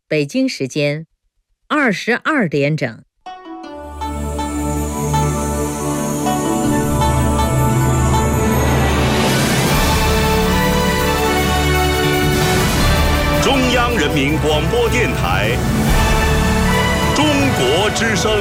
北京时间22点整。 中央人民广播电台中国之声。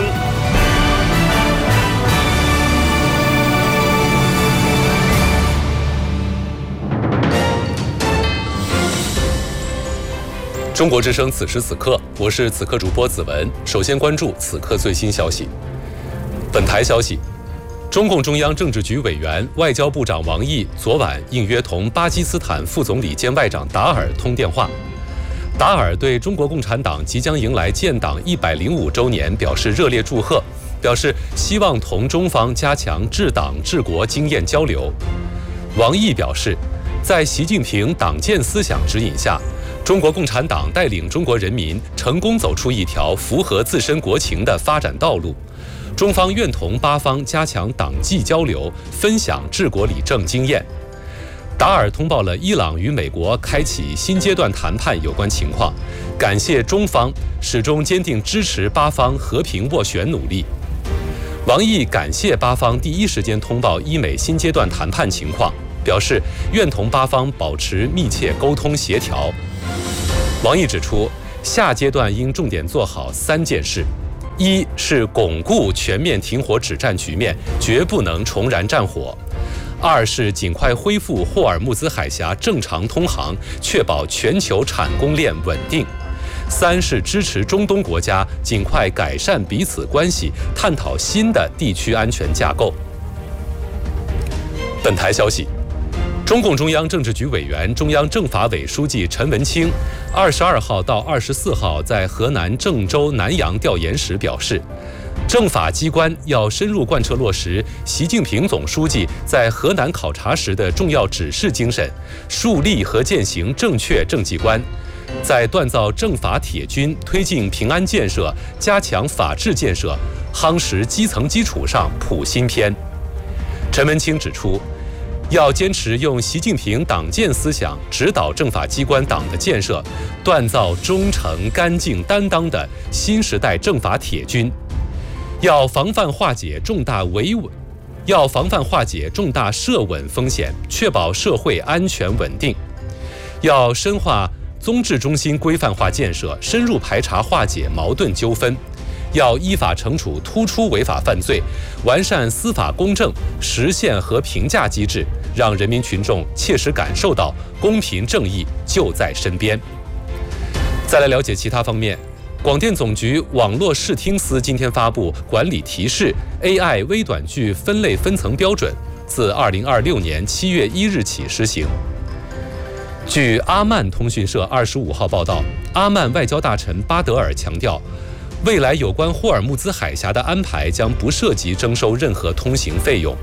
中国之声此时此刻，我是此刻主播子文。首先关注此刻最新消息。本台消息，中共中央政治局委员、外交部长王毅昨晚应约同巴基斯坦副总理兼外长达尔通电话。达尔对中国共产党即将迎来建党105周年表示热烈祝贺，表示希望同中方加强治党治国经验交流。王毅表示，在习近平党建思想指引下，中国共产党带领中国人民成功走出一条符合自身国情的发展道路。中方愿同巴方加强党际交流，分享治国理政经验。达尔通报了伊朗与美国开启新阶段谈判有关情况，感谢中方始终坚定支持巴方和平斡旋努力。王毅感谢巴方第一时间通报伊美新阶段谈判情况，表示愿同巴方保持密切沟通协调。王毅指出，下阶段应重点做好3件事：一是巩固全面停火止战局面，绝不能重燃战火；二是尽快恢复霍尔木兹海峡正常通航，确保全球产供链稳定；三是支持中东国家尽快改善彼此关系，探讨新的地区安全架构。本台消息，中共中央政治局委员、中央政法委书记陈文清22号到24号在河南郑州南阳调研时表示，政法机关要深入贯彻落实习近平总书记在河南考察时的重要指示精神，树立和践行正确政绩观，在锻造政法铁军、推进平安建设、加强法治建设、夯实基层基础上谱新篇。陈文清指出，要坚持用习近平党建思想指导政法机关党的建设，锻造忠诚、干净、担当的新时代政法铁军。要防范化解重大涉稳风险，确保社会安全稳定。要深化综治中心规范化建设，深入排查化解矛盾纠纷。要依法惩处突出违法犯罪，完善司法公正实现和评价机制，让人民群众切实感受到公平正义就在身边。再来了解其他方面，广电总局网络视听司今天发布管理提示 AI 微短剧分类分层标准，自2026年7月1日起施行。据阿曼通讯社25号报道，阿曼外交大臣巴德尔强调，未来有关霍尔木兹海峡的安排将不涉及征收任何通行费用。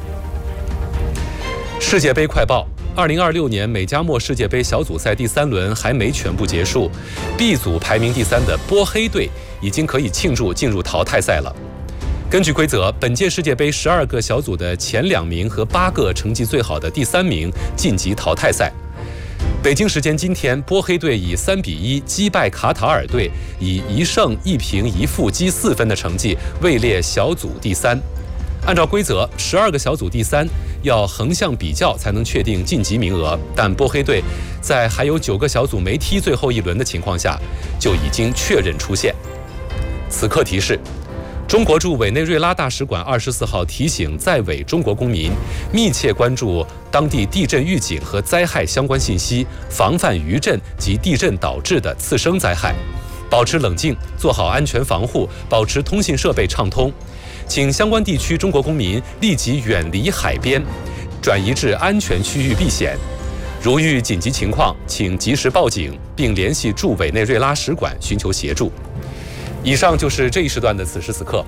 世界杯快报：2026年美加墨世界杯小组赛第3轮还没全部结束 ，B 组排名第3的波黑队已经可以庆祝进入淘汰赛了。根据规则，本届世界杯12个小组的前2名和8个成绩最好的第3名晋级淘汰赛。北京时间今天，波黑队以3-1击败卡塔尔队，以1胜1平1负积4分的成绩位列小组第3。按照规则，12个小组第3要横向比较才能确定晋级名额，但波黑队在还有9个小组没踢最后一轮的情况下，就已经确认出线。此刻提示：中国驻委内瑞拉大使馆24号提醒在委中国公民，密切关注当地地震预警和灾害相关信息，防范余震及地震导致的次生灾害，保持冷静，做好安全防护，保持通信设备畅通。请相关地区中国公民立即远离海边，转移至安全区域避险。如遇紧急情况，请及时报警，并联系驻委内瑞拉使馆寻求协助。以上就是这一时段的此时此刻。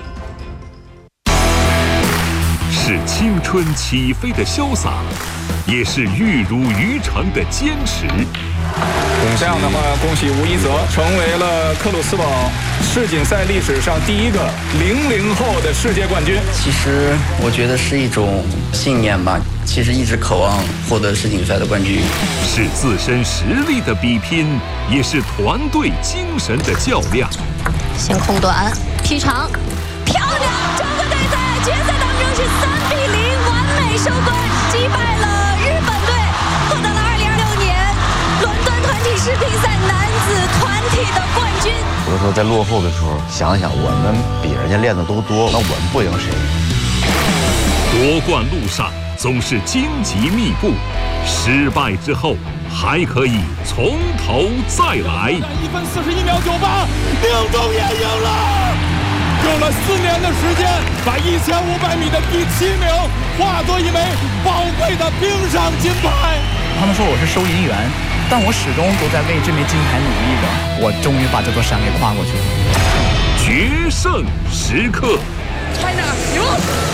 是青春起飞的潇洒， 也是玉汝于成的坚持。 这样的话，恭喜吴一泽成为了克鲁斯堡世锦赛历史上第一个00后的世界冠军。 其实我觉得是一种信念吧，其实一直渴望获得世锦赛的冠军。 是自身实力的比拼，也是团队精神的较量。 先空短劈长，漂亮！中国队在决赛当中是3比0完美收官，击败了日本队，获得了2026年伦敦团体世乒赛男子团体的冠军。 有的时候在落后的时候，想想我们比人家练的都多，那我们不赢谁？ 夺冠路上总是荆棘密布，失败之后还可以从头再来。 1分41秒98，宁中也赢了，用了4年的时间，把1500米的第7名化作一枚宝贵的冰上金牌。 他们说我是收银员，但我始终都在为这枚金牌努力着。我终于把这座山给跨过去了。 决胜时刻。 快点，牛！